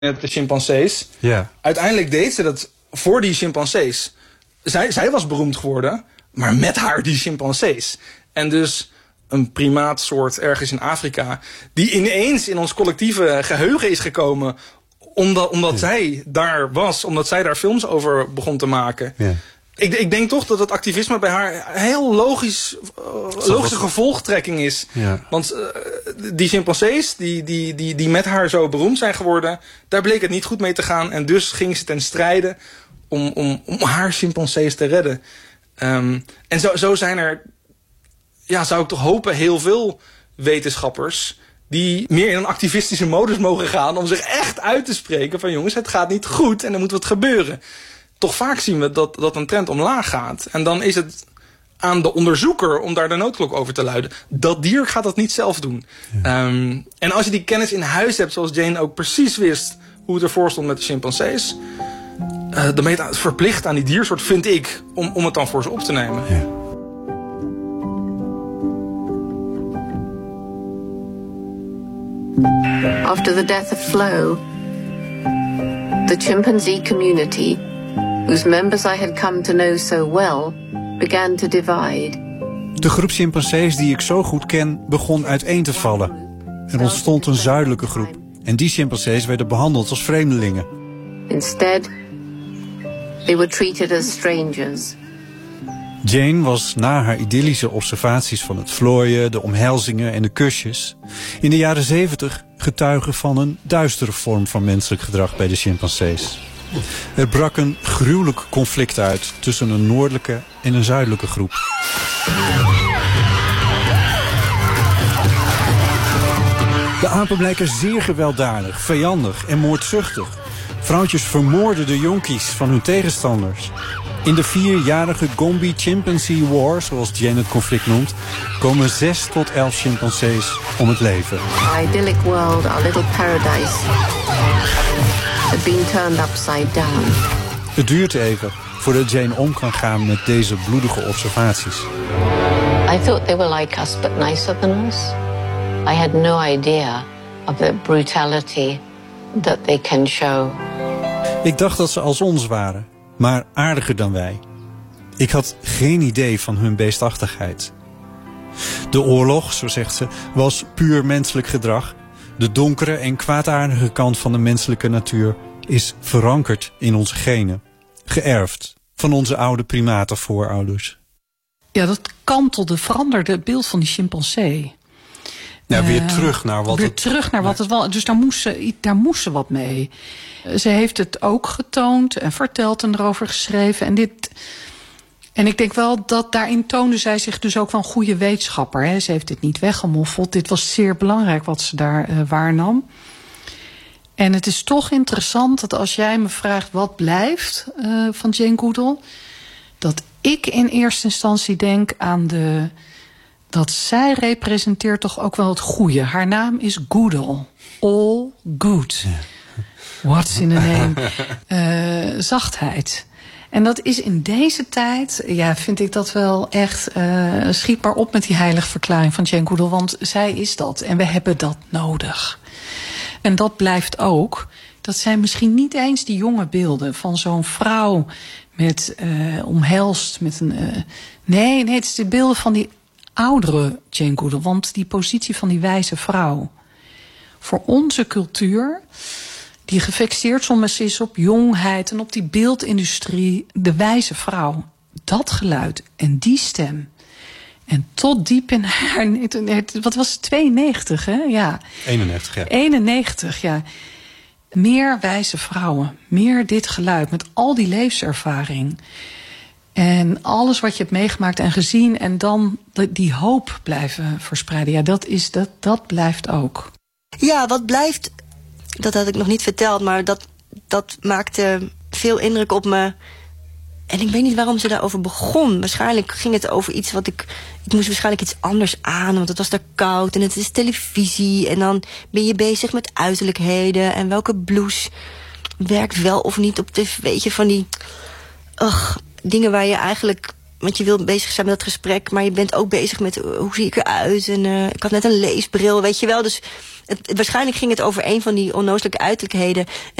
met de chimpansees. Ja. Uiteindelijk deed ze dat voor die chimpansees. Zij was beroemd geworden, maar met haar die chimpansees. En dus een primaatsoort ergens in Afrika, die ineens in ons collectieve geheugen is gekomen, omdat zij daar was, omdat zij daar films over begon te maken. Ja. Ik denk toch dat het activisme bij haar een heel logische gevolgtrekking is. Ja. Want die chimpansees die met haar zo beroemd zijn geworden, daar bleek het niet goed mee te gaan. En dus ging ze ten strijde om haar chimpansees te redden. En zo zijn er, ja, zou ik toch hopen, heel veel wetenschappers die meer in een activistische modus mogen gaan om zich echt uit te spreken van jongens, het gaat niet goed en er moet wat gebeuren. Toch vaak zien we dat een trend omlaag gaat. En dan is het aan de onderzoeker om daar de noodklok over te luiden. Dat dier gaat dat niet zelf doen. Ja. En als je die kennis in huis hebt, zoals Jane ook precies wist hoe het ervoor stond met de chimpansees, dan ben je het verplicht aan die diersoort, vind ik, om het dan voor ze op te nemen. Ja. After the death of Flo, the chimpanzee community, whose members I had come to know so well, began to divide. De groep chimpansees die ik zo goed ken begon uiteen te vallen. Er ontstond een zuidelijke groep. En die chimpansees werden behandeld als vreemdelingen. Instead, they were treated as strangers. Jane was na haar idyllische observaties van het vlooien, de omhelzingen en de kusjes in de jaren 70 getuige van een duistere vorm van menselijk gedrag bij de chimpansees. Er brak een gruwelijk conflict uit tussen een noordelijke en een zuidelijke groep. De apen blijken zeer gewelddadig, vijandig en moordzuchtig. Vrouwtjes vermoorden de jonkies van hun tegenstanders. In de 4-jarige Gombe-Chimpanzee War, zoals Jane het conflict noemt, komen 6 tot 11 chimpansees om het leven. Our idyllic world, our little paradise, had been turned upside down. Het duurt even voordat Jane om kan gaan met deze bloedige observaties. I thought they were like us, but nicer than us. I had no idea of the brutality that they can show. Ik dacht dat ze als ons waren, maar aardiger dan wij. Ik had geen idee van hun beestachtigheid. De oorlog, zo zegt ze, was puur menselijk gedrag. De donkere en kwaadaardige kant van de menselijke natuur is verankerd in onze genen. Geërfd van onze oude primatenvoorouders. Ja, dat veranderde het beeld van die chimpansee. Nou, weer terug naar wat het was. Dus daar moest ze wat mee. Ze heeft het ook getoond en verteld en erover geschreven. En ik denk wel dat daarin toonde zij zich dus ook wel een goede wetenschapper. Hè. Ze heeft dit niet weggemoffeld. Dit was zeer belangrijk wat ze daar waarnam. En het is toch interessant dat als jij me vraagt wat blijft van Jane Goodall, dat ik in eerste instantie denk aan dat zij representeert toch ook wel het goede. Haar naam is Goodall. All good. What's in a name? Zachtheid. En dat is in deze tijd, ja, vind ik dat wel echt, schiet maar op met die heilige verklaring van Jane Goodall. Want zij is dat en we hebben dat nodig. En dat blijft ook, dat zijn misschien niet eens die jonge beelden van zo'n vrouw met omhelst met een. Nee, het is de beelden van die oudere Jane Goodall. Want die positie van die wijze vrouw, voor onze cultuur, die gefixeerd soms is op jongheid en op die beeldindustrie, de wijze vrouw, dat geluid en die stem. En tot diep in haar, wat was het, 92, hè? Ja. 91, ja. 91, ja. Meer wijze vrouwen, meer dit geluid, met al die levenservaring. En alles wat je hebt meegemaakt en gezien, en dan die hoop blijven verspreiden. Ja, dat blijft ook. Ja, wat blijft, dat had ik nog niet verteld, maar dat maakte veel indruk op me. En ik weet niet waarom ze daarover begon. Waarschijnlijk ging het over iets wat ik moest waarschijnlijk iets anders aan, want het was daar koud en het is televisie. En dan ben je bezig met uiterlijkheden en welke blouse werkt wel of niet op tv. Weet je, van die dingen waar je eigenlijk Want je wil bezig zijn met dat gesprek, maar je bent ook bezig met hoe zie ik eruit. En ik had net een leesbril, weet je wel. Dus waarschijnlijk ging het over een van die onnozelijke uiterlijkheden.